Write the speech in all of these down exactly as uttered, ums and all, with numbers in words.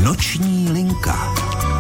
Noční linka.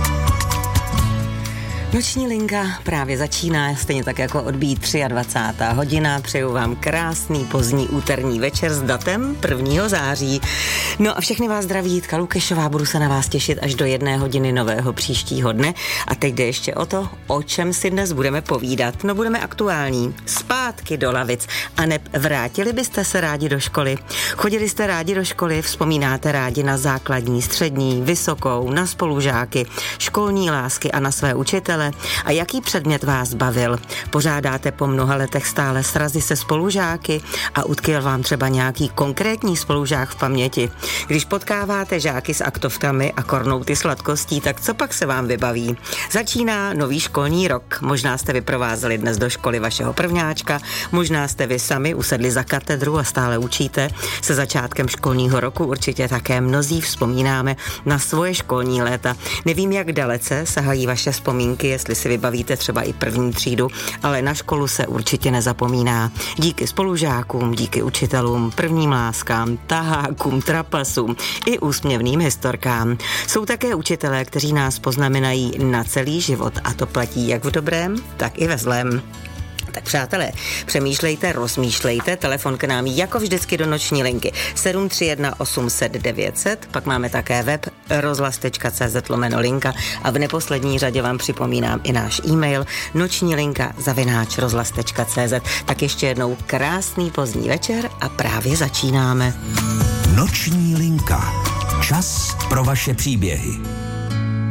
Noční linka právě začíná, stejně tak jako odbíjí dvacátá třetí hodina. Přeju vám krásný pozdní úterní večer s datem prvního září. No a všechny vás zdraví Jitka Lukešová, budu se na vás těšit až do jedné hodiny nového příštího dne. A teď jde ještě o to, o čem si dnes budeme povídat. No budeme aktuální. Zpátky do lavic. A ne, vrátili byste se rádi do školy? Chodili jste rádi do školy? Vzpomínáte rádi na základní, střední, vysokou, na spolužáky, školní lásky a na své učitele? A jaký předmět vás bavil? Pořádáte po mnoha letech stále srazy se spolužáky a utkvěl vám třeba nějaký konkrétní spolužák v paměti? Když potkáváte žáky s aktovkami a kornouty sladkostí, tak co pak se vám vybaví? Začíná nový školní rok. Možná jste vyprovázeli dnes do školy vašeho prvňáčka, možná jste vy sami usedli za katedru a stále učíte. Se začátkem školního roku určitě také mnozí vzpomínáme na svoje školní léta. Nevím, jak dalece sahají vaše vzpomínky, jestli si vybavíte třeba i první třídu, ale na školu se určitě nezapomíná. Díky spolužákům, díky učitelům, prvním láskám, tahákům, trapasům i úsměvným historkám. Jsou také učitelé, kteří nás poznamenají na celý život a to platí jak v dobrém, tak i ve zlém. Tak přátelé, přemýšlejte, rozmýšlejte, telefon k nám jako vždycky do noční linky sedm tři jedna osm set devět set, pak máme také web rozhlas tečka cé zet lomeno linka a v neposlední řadě vám připomínám i náš e-mail noční linka zavináč rozhlas tečka cé zet. Tak ještě jednou krásný pozdní večer a právě začínáme. Noční linka. Čas pro vaše příběhy.